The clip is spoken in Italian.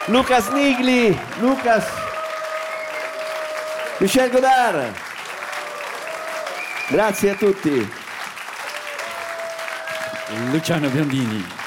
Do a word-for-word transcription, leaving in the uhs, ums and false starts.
Lucas Nigli, Lucas, Michel Godard. Grazie a tutti. Luciano Biondini.